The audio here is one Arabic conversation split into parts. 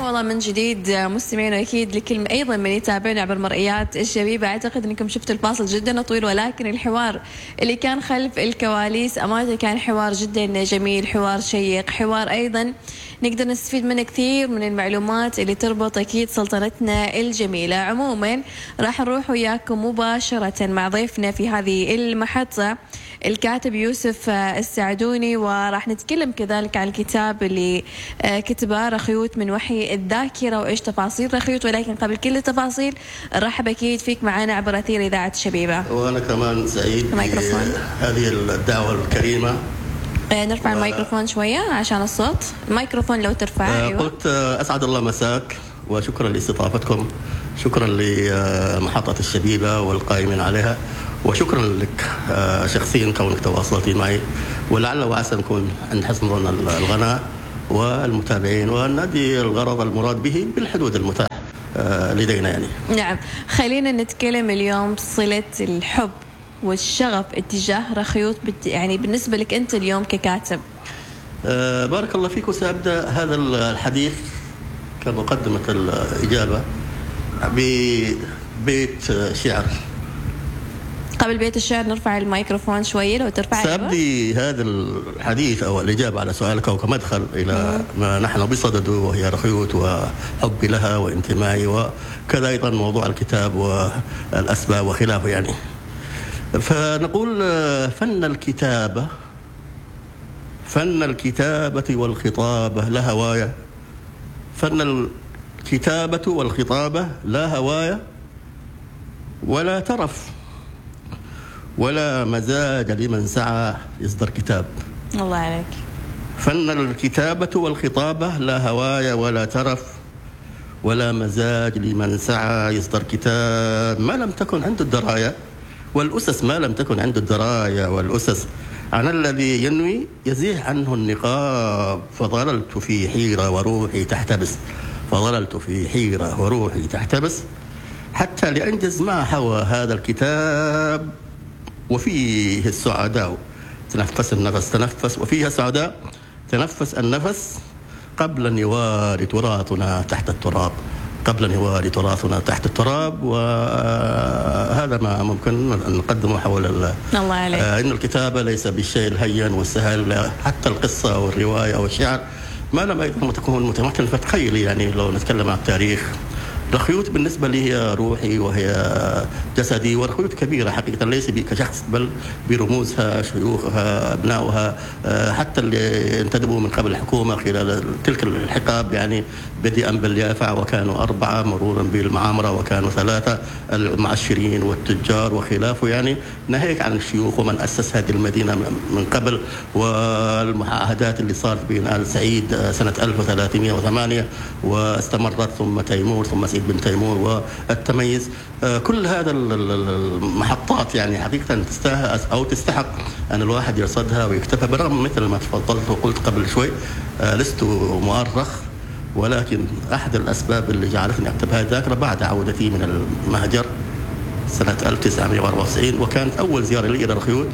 والله من جديد مستمعين، أكيد لكل أيضا من يتابعنا عبر مرئيات الشبيبة. أعتقد أنكم شفتوا الفاصل جدا طويل، ولكن الحوار اللي كان خلف الكواليس أمانة كان حوار جدا جميل، حوار شيق، حوار أيضا نقدر نستفيد منه كثير من المعلومات اللي تربط أكيد سلطنتنا الجميلة. عموما راح نروح وياكم مباشرة مع ضيفنا في هذه المحطة الكاتب يوسف السعدوني، وراح نتكلم كذلك عن الكتاب اللي كتبه رخيوت من وحي الذاكرة وإيش تفاصيل رخيوت. ولكن قبل كل التفاصيل نرحب أكيد فيك معنا عبر أثير إذاعة الشبيبة. وأنا كمان سعيد بهذه الدعوة الكريمة. نرفع الميكروفون شوية عشان الصوت، الميكروفون لو ترفع. أيوة. قلت أسعد الله مساك وشكرا لاستضافتكم، شكرا لمحطة الشبيبة والقائمين عليها، وشكرا لك شخصيا كونك تواصلتي معي، ولعل وعسى نكون عند حسن ظن الغناء والمتابعين، ونادي الغرض المراد به بالحدود المتاح لدينا يعني. نعم، خلينا نتكلم اليوم صلة الحب والشغف اتجاه رخيوت يعني بالنسبة لك أنت اليوم ككاتب. بارك الله فيك. وسأبدأ هذا الحديث كمقدمة الإجابة ببيت شعر. قبل بيت الشعر نرفع الميكروفون شوية لو ترفع. سأبدي هذا الحديث أو الإجابة على سؤالك كمدخل إلى ما نحن بصدده، وهي رخيوت وحبي لها وانتمائي، وكذا أيضا موضوع الكتاب والأسباب وخلافه يعني. فنقول فن الكتابة والخطابة لا هواية، فن الكتابة والخطابة لا هواية ولا ترف ولا مزاج لمن سعى يصدر كتاب. الله عليك. فن الكتابة والخطابة لا هواية ولا ترف ولا مزاج لمن سعى يصدر كتاب، ما لم تكن عنده الدراية والأسس، ما لم تكن عنده الدراية والأسس عن الذي ينوي يزيح عنه النقاب. فظللت في حيرة وروحي تحتبس، فظللت في حيرة وروحي تحتبس حتى لأنجز ما حوى هذا الكتاب، وفيه السعداء تنفس النفس تنفس، وفيها السعداء تنفس النفس قبل نوال تراثنا تحت التراب، قبل نوال تراثنا تحت التراب. وهذا ما ممكن أن نقدمه حول الله عليك. إن الكتابة ليس بالشيء الهين والسهل، حتى القصة أو الرواية أو الشعر ما لم أيضا تكون متمكن. فتخيلي يعني لو نتكلم عن التاريخ، رخيوت بالنسبة لي هي روحي وهي جسدي، ورخيوت كبيرة حقيقة ليس كشخص بل برموزها، شيوخها، أبنائها، حتى اللي انتدبوا من قبل الحكومة خلال تلك الحقاب يعني، بدءا باليافع وكانوا 4، مرورا بالمعامرة وكانوا 3، المعشرين والتجار وخلافه يعني، ناهيك عن الشيوخ ومن أسس هذه المدينة من قبل، والمعاهدات اللي صارت بين آل سعيد سنة 1308 واستمرت، ثم تيمور، ثم سعيد بن تيمور والتميز. كل هذا المحطات يعني حقيقة تستاهل أو تستحق أن الواحد يرصدها ويكتبها، بالرغم مثل ما تفضلت وقلت قبل شوي لست مؤرخ، ولكن أحد الأسباب اللي جعلتني أكتب هذه الذاكرة بعد عودتي من المهجر سنة 1994، وكانت أول زيارة لي إلى رخيوت،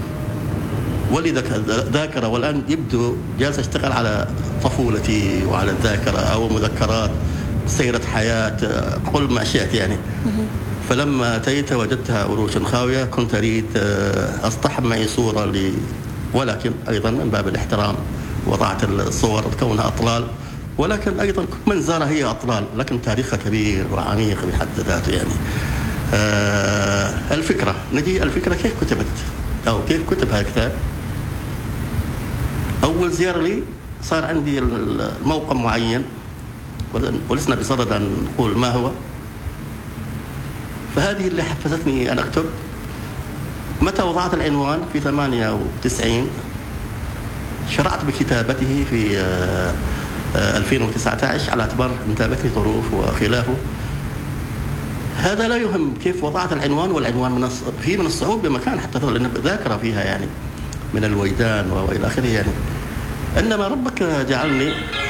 ولذلك ذاكرة. والآن يبدو جالس أشتغل على طفولتي وعلى الذاكرة أو مذكرات سيرة حياة، قل ما شئت يعني. فلما أتيت وجدتها عروش خاوية، كنت أريد أصطحب معي صورة ولكن أيضا من باب الاحترام وضعت الصور كونها أطلال، ولكن أيضا من زارها هي أطلال، لكن تاريخها كبير وعميق بحد ذاته يعني. الفكرة، نجي الفكرة كيف كتبت أو كيف كتب هذا الكتاب. أول زيارة لي صار عندي الموقع معين ولسنا بصدد أن نقول ما هو، فهذه اللي حفزتني أن أكتب. متى وضعت العنوان في 98 شرعت بكتابته في 2019 على اعتبار انتابتني ظروف وخلافه. هذا لا يهم كيف وضعت العنوان، والعنوان فيه من الصعوبة بمكان حتى لأن ذاكرة فيها يعني من الوجدان وإلى آخره يعني. إنما ربك جعلني